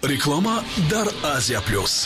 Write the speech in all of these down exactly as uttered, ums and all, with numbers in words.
Реклама Дар Азия Плюс.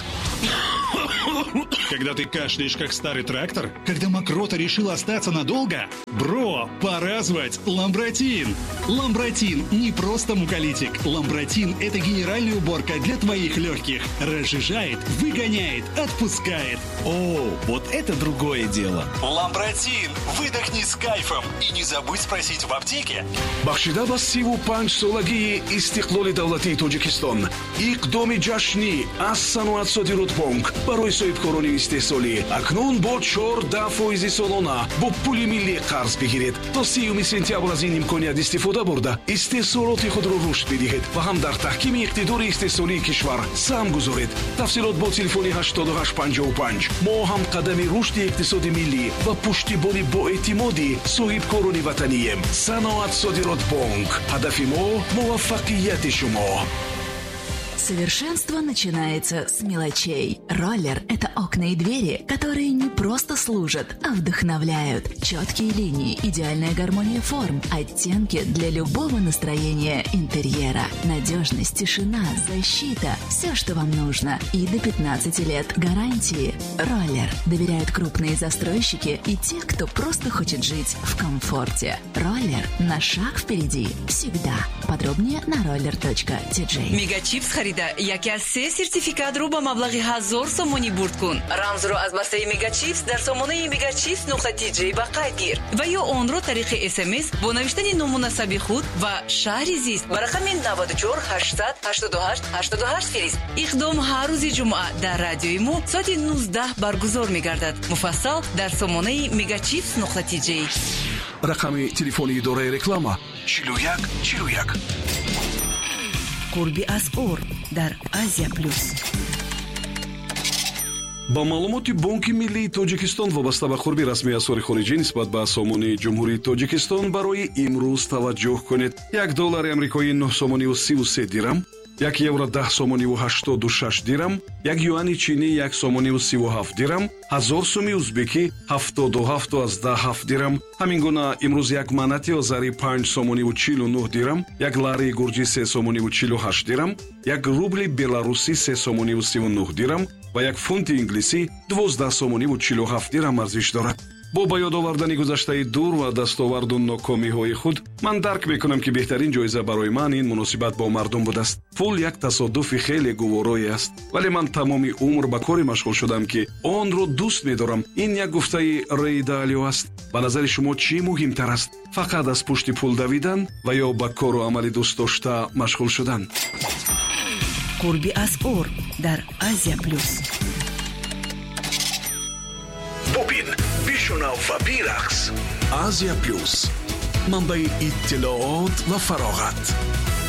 Когда ты кашляешь, как старый трактор? Когда мокрота решила остаться надолго? Бро, пора звать Ламбротин. Ламбротин не просто муколитик. Ламбротин – это генеральная уборка для твоих легких. Разжижает, выгоняет, отпускает. О, вот это другое дело. Ламбротин. Выдохни с кайфом. И не забудь спросить в аптеке. бахшида ба сиву панҷ солагии истиқлоли давлатии Тоҷикистон. иқдоми ҷашнӣ аз Саноатсодиротбонк барои соҳибкорони истеҳсолӣ акнун бо чордаҳ фоизи солона бо пули миллӣ қарз бигиред то сеюми сентябр аз ин имконият истифода бурда истеҳсолоти худро рушд бидиҳед ва ҳам дар таҳкими иқтидори истеҳсолии кишвар саҳм гузоред. Тафсилот бо телефони ҳаштод ҳашт панҷоҳу панҷ. мо ҳам қадами рушди иқтисоди миллӣ ва пуштибони боэътимоди соҳибкорони ватанием. Саноатсодиротбонк. ҳадафи мо муваффақияти шумо. Совершенство начинается с мелочей. Роллер – это окна и двери, которые не просто служат, а вдохновляют. Четкие линии, идеальная гармония форм, оттенки для любого настроения интерьера. Надежность, тишина, защита – все, что вам нужно. И до пятнадцати лет гарантии. Роллер доверяют крупные застройщики и те, кто просто хочет жить в комфорте. Роллер – на шаг впереди. Всегда. Подробнее на roller точка ти джей. Мегачипс харида яке аз се сертификатро ба маблағи ҳазор сомонӣ бурд кун. Рамзро аз бастаи Мегачипс дар сомонаи мегачипс нуқта ти джей ба қайд гир ва ё онро тариқи смс бо навиштани ному насаби худ ва шаҳри зист ба рақами навод и чор ҳаштсад ҳаштод и ҳашт ҳаштод и ҳашт фирист. Иқдом ҳар рӯзи ҷумъа дар радиои мо соати нуздаҳ баргузор мегардад. Муфассал дар сомонаи мегачипс нуқта ти джей. рақами телефони идораи реклама чилу як чилу як. қурби аз ур дар Азия Плюс. ба маълумоти Бонки Миллии Тоҷикистон вобаста ба қурби расми асъори хориҷӣ нисбат ба сомони ҷумҳурии Тоҷикистон барои имрӯз таваҷҷӯҳ кунед. як доллари амрикоӣ нӯҳ сомониву сиву се дирам, як евро даҳ сомониву ҳаштоду шаш дирам, як юани чинӣ як сомониву сиву ҳафт дирам, ҳазор суми узбекӣ ҳафтоду ҳафту аздаҳ ҳафт дирам. ҳамин гуна имрӯз як манати озарӣ панҷ сомониву чилу нӯҳ дирам, як ларии гурҷӣ се сомониву чилу ҳашт дирам, як рубли беларусӣ се сомониву сиву нӯҳ дирам ва як фунти инглисӣ дувоздаҳ сомониву чилу ҳафт дирам арзиш дорад. бо ба ёд овардани гузаштаи дур ва дастоварду нокомиҳои худ ман дарк мекунам ки беҳтарин ҷоиза барои ман ин муносибат бо мардум будааст. пул як тасодуфи хеле гуворое аст, вале ман тамоми умр ба коре машғул шудам ки онро дӯст медорам. ин як гуфтаи Рей Далио аст. ба назари шумо чӣ муҳимтар аст, фақат аз пушти пул давидан ва ё ба кору амали дӯст дошта машғул шудан? қурби аз ур дар Азия Плюс. бубин бишунав ва бирақс. Азия Плюс. манбаи иттилоот ва фароғат.